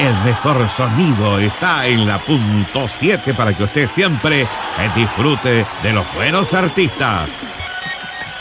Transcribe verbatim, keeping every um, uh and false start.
el mejor sonido está en la punto siete para que usted siempre disfrute de los buenos artistas.